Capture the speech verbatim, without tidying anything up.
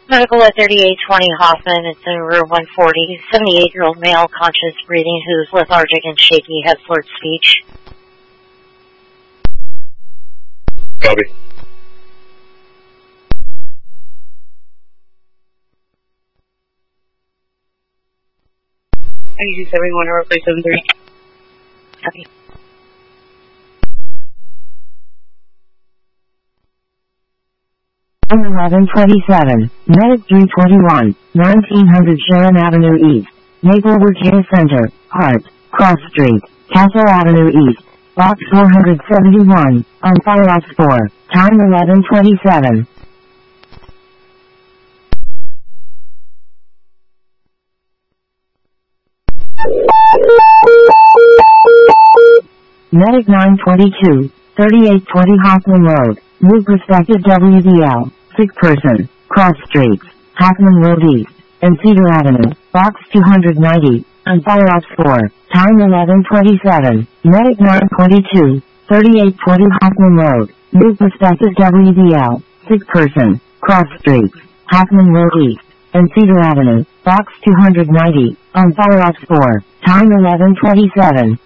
Medical at thirty-eight twenty Hoffman. It's in room one forty. seventy-eight-year-old male, conscious, breathing, who's lethargic and shaky, has slurred speech. Copy. ninety-two seventy-one, replace seven three. Copy. eleven twenty-seven, Medic three twenty-one, nineteen hundred Sharon Avenue East, Maplewood Care Center, Hart, Cross Street, Castle Avenue East, Box four seventy-one, on fire ops four, time eleven twenty-seven. Medic nine twenty-two, thirty-eight twenty Hoffman Road, New Perspective W D L, sick person, Cross Streets, Hoffman Road East, and Cedar Avenue, Box two ninety, on fire ops four, time eleven twenty-seven, Medic nine twenty-two, thirty-eight twenty Hoffman Road, New Perspective W D L, sick person, Cross Streets, Hoffman Road East, and Cedar Avenue, Box two ninety, on fire ops four, time eleven twenty-seven.